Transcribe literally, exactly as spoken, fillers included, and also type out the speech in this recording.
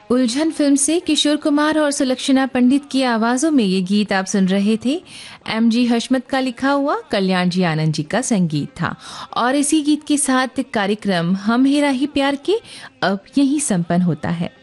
उलझन फिल्म से किशोर कुमार और सुलक्षणा पंडित की आवाज़ों में ये गीत आप सुन रहे थे। एम जी हशमत का लिखा हुआ, कल्याण जी आनंद जी का संगीत था। और इसी गीत के साथ कार्यक्रम हम हेरा ही प्यार के अब यहीं संपन्न होता है।